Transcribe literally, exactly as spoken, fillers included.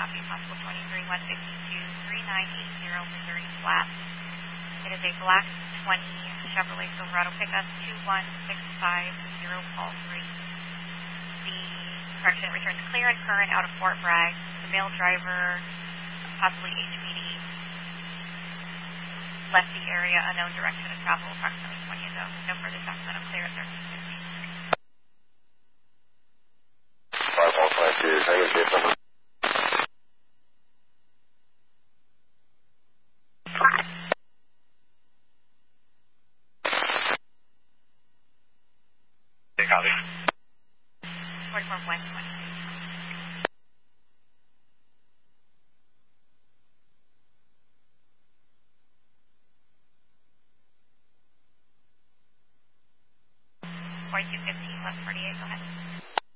copy, possible twenty-three, one fifty-two, three nine eight zero, Missouri Flat. It is a black twenty Chevrolet Silverado pickup, two one six five zero, call three. The correction returns clear and current out of Fort Bragg. The male driver, possibly H P D, left the area, unknown direction of travel approximately twenty ago. No further documented clear at thirteen fifty. five one five two, can I get case number? Okay, copy. forty-four one twenty. forty-two fifteen, left forty-eight, go ahead.